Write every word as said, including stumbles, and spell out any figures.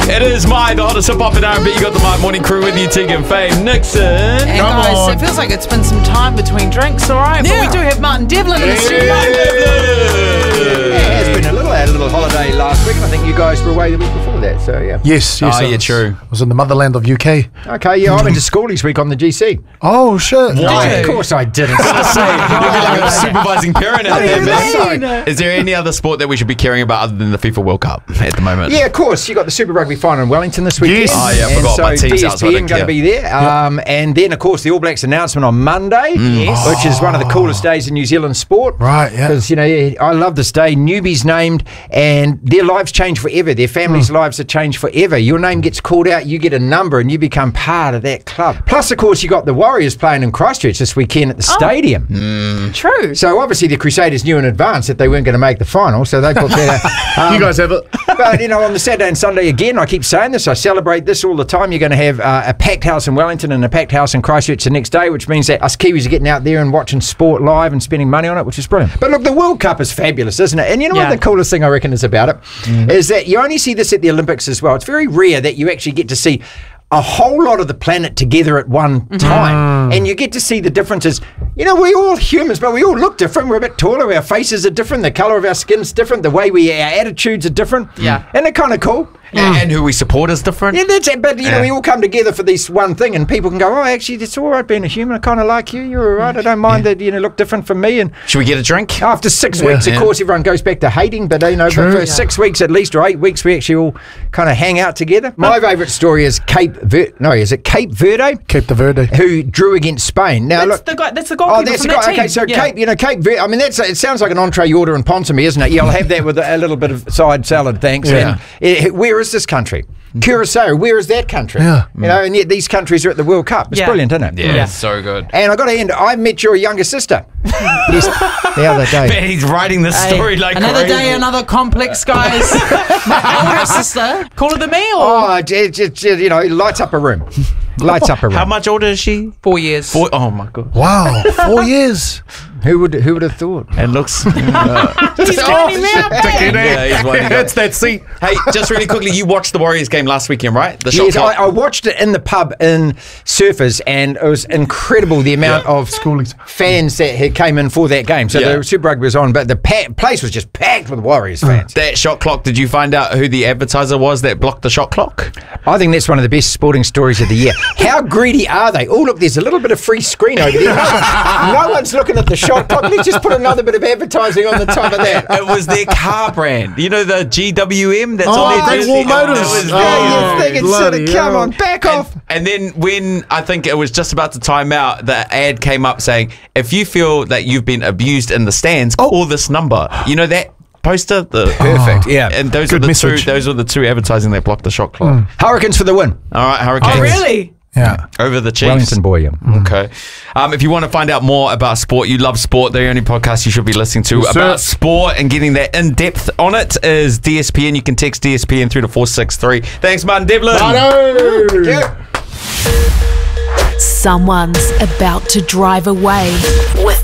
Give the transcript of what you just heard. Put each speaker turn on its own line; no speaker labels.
It is my, the hottest hip hop and R and B. You got the My Morning Crew with you, Tegan, Fame, Nixon.
And
Come
guys,
on.
it feels like it's been some time between drinks, all right?
Yeah.
But we do have Martin Devlin in the studio.
Yeah, it's been a little, I had a little holiday last week, and I think you guys were away the week before that, so yeah.
Yes, yes.
Oh,
I
yeah,
was-
true.
I was in the motherland of U K.
Okay, yeah, I went to school this week on the G C.
Oh, shit.
Why?
Of course I didn't.
You'd be like a supervising parent out there,
What do you
man. Is there any other sport that we should be caring about other than the FIFA World Cup at the moment?
Yeah, of course. You got the Super Rugby final in Wellington this weekend.
Yes.
Oh, yeah, I
and
forgot
so
my team's out, so I
D S P N
didn't
going to
care.
be there. Um, and then, of course, the All Blacks announcement on Monday,
Mm.
which is one of the coolest days in New Zealand sport.
Right, yeah.
Because, you know, yeah, I love this day. Newbies named, and their lives change forever. Their families' lives are changed forever. Your name gets called out, you get a number, and you become part of that club. Plus, of course, you got the Warriors playing in Christchurch this weekend at the stadium.
True.
So, obviously, the Crusaders knew in advance that they weren't going to make the final, so they put that out.
You guys have it.
But, you know, on the Saturday and Sunday, again, I keep saying this, I celebrate this all the time. You're going to have uh, a packed house in Wellington and a packed house in Christchurch the next day, which means that us Kiwis are getting out there and watching sport live and spending money on it, which is brilliant. But look, the World Cup is fabulous, isn't it? And you know
Yeah.
what the coolest thing I reckon is about it? Is that you only see this at the Olympics as well. It's very rare that you actually get to see a whole lot of the planet together at one time, and you get to see the differences. You know, we're all humans, but we all look different. We're a bit taller, our faces are different, the colour of our skin's different, the way we, our attitudes are different.
Yeah.
And they're kind of cool.
And, and who we support is different.
Yeah, that's it. But, you know,
Yeah.
we all come together for this one thing, and people can go, oh, actually, it's all right being a human. I kind of like you. You're all right. I don't mind that, you know, look different from me. And
Should we get a drink?
after six weeks,
Yeah.
of course, everyone goes back to hating. But, you know,
True.
but for
Yeah.
six weeks at least, or eight weeks, we actually all kind of hang out together. My favourite story is Cape Verde. No, is it Cape Verde?
Cape de Verde.
Who drew against Spain. Now,
That's
look.
the guy. That's the
Oh,
goalkeeper
that's
from
the
that
guy.
team.
Okay, so
Yeah.
Cape, you know, Cape Verde. I mean, that's it. Sounds like an entree you order in Pont to me, isn't it? Yeah, I'll have that with a, a little bit of side salad, thanks.
Yeah.
And, uh, where is this country? Curacao. Where is that country?
Yeah.
You know, and yet these countries are at the World Cup. It's
Yeah.
brilliant, isn't it?
Yeah,
Yeah.
so good.
And I got to end. I met your younger sister yes, the other day.
Man, he's writing this
Hey,
story like
another
crazy.
day, another complex, guys. My older sister, cooler than me, or
Oh, it, it, it, you know, it lights up a room. Lights up a room.
How much older is she?
four years.
Four, oh my god.
Wow, four years.
Who would who would have thought?
It looks.
He's counting me out, man.
Yeah, he's winding up.
It's that seat.
Hey, just really quickly, you watched the Warriors game last weekend, right? The shot
Yes, I,
clock.
I watched it in the pub in Surfers, and it was incredible the amount
Yeah.
of
Schoolies.
fans that had came in for that game. So
Yeah.
the Super Rugby was on, but the pa- place was just packed with Warriors fans.
That shot clock, did you find out who the advertiser was that blocked the shot clock?
I think that's one of the best sporting stories of the year. How greedy are they? Oh, look, there's a little bit of free screen over there. No one's looking at the shot clock. Let's just put another bit of advertising on the top of that.
It was their car brand. You know the G W M that's
Oh,
on their
Great
jersey?
Wall
It
Motors.
was
Oh,
very-
Yeah, you think it's sort
bloody
of, come
hell.
on, back off.
And then when I think it was just about to time out, the ad came up saying, if you feel that you've been abused in the stands, call this number. You know that poster? The
Perfect, yeah.
And those
Good
were the
message.
two those were the two advertising that blocked the shot clock.
Hurricanes for the win.
All right, Hurricanes.
Oh, really?
Yeah.
Over the Chiefs.
Wellington boy, yeah.
Okay. Um, if you want to find out more about sport, you love sport, the only podcast you should be listening to
Yes,
about
sir.
sport and getting that in depth on it is D S P N. You can text D S P N through to four six three. Thanks, Martin Devlin.
Yeah.
Someone's about to drive away with